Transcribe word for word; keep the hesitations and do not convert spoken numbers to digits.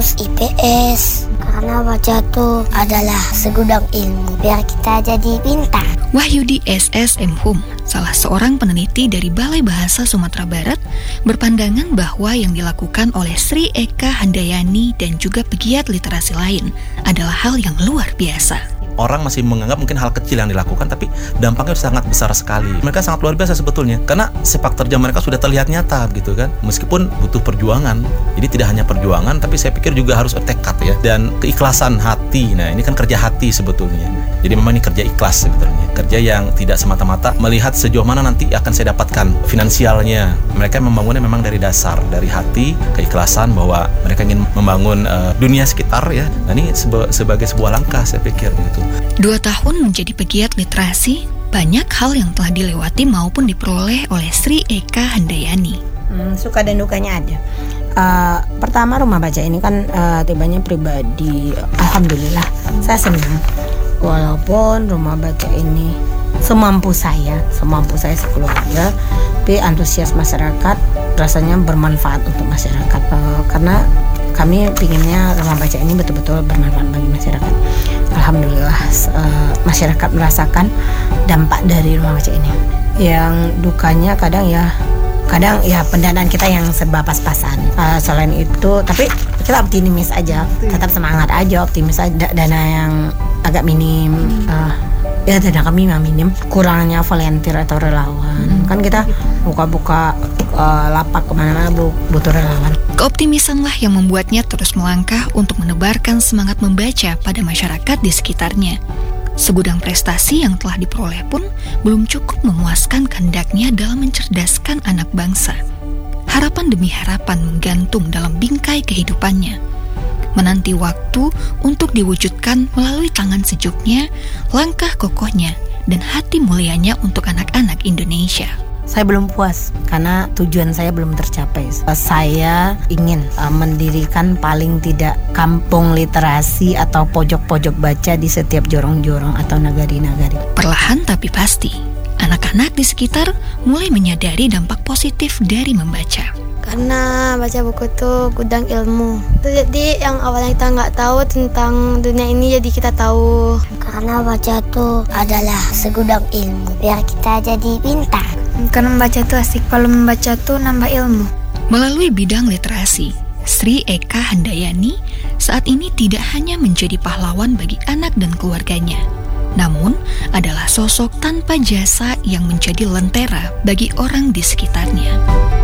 lulus I P S. Karena baca tuh adalah segudang ilmu, biar kita jadi pintar. Wahyudi S S M Hum, salah seorang peneliti dari Balai Bahasa Sumatera Barat, berpandangan bahwa yang dilakukan oleh Sri Eka Handayani dan juga pegiat literasi lain adalah hal yang luar biasa. Orang masih menganggap mungkin hal kecil yang dilakukan, tapi dampaknya sangat besar sekali. Mereka sangat luar biasa sebetulnya, karena sepak terjang mereka sudah terlihat nyata gitu kan. Meskipun butuh perjuangan, jadi tidak hanya perjuangan, tapi saya pikir juga harus tekad ya, dan keikhlasan hati. Nah ini kan kerja hati sebetulnya. Jadi memang ini kerja ikhlas sebetulnya, kerja yang tidak semata-mata melihat sejauh mana nanti akan saya dapatkan finansialnya. Mereka membangunnya memang dari dasar, dari hati, keikhlasan bahwa mereka ingin membangun uh, dunia sekitar ya. Nah ini seba- sebagai sebuah langkah saya pikir gitu. Dua tahun menjadi pegiat literasi, banyak hal yang telah dilewati maupun diperoleh oleh Sri Eka Handayani. Hmm, suka dan dukanya ada. Uh, pertama, rumah baca ini kan uh, tibanya pribadi. Alhamdulillah, saya senang. Walaupun rumah baca ini semampu saya, semampu saya sekeluarga, tapi antusias masyarakat rasanya bermanfaat untuk masyarakat. Uh, karena kami pinginnya rumah baca ini betul-betul bermanfaat bagi masyarakat. Alhamdulillah uh, masyarakat merasakan dampak dari rumah baca ini. Yang dukanya kadang ya kadang ya pendanaan kita yang serba pas-pasan. Uh, selain itu, tapi kita optimis aja, tetap semangat aja, optimis aja. Dana yang agak minim, uh, ya dana kami memang minim. Kurangnya volunteer atau relawan. Hmm. Kan kita buka-buka uh, lapak kemana-mana butuh relawan. Keoptimisanlah yang membuatnya terus melangkah untuk menebarkan semangat membaca pada masyarakat di sekitarnya. Segudang prestasi yang telah diperoleh pun belum cukup memuaskan kehendaknya dalam mencerdaskan anak bangsa. Harapan demi harapan menggantung dalam bingkai kehidupannya. Menanti waktu untuk diwujudkan melalui tangan sejuknya, langkah kokohnya, dan hati mulianya untuk anak-anak Indonesia. Saya belum puas karena tujuan saya belum tercapai. Saya ingin uh, mendirikan paling tidak kampung literasi atau pojok-pojok baca di setiap jorong-jorong atau nagari-nagari. Perlahan tapi pasti, anak-anak di sekitar mulai menyadari dampak positif dari membaca. Karena baca buku itu gudang ilmu. Jadi yang awalnya kita nggak tahu tentang dunia ini, jadi kita tahu. Karena baca itu adalah segudang ilmu, biar kita jadi pintar. Karena membaca itu asik, kalau membaca itu nambah ilmu. Melalui bidang literasi, Sri Eka Handayani saat ini tidak hanya menjadi pahlawan bagi anak dan keluarganya, namun adalah sosok tanpa jasa yang menjadi lentera bagi orang di sekitarnya.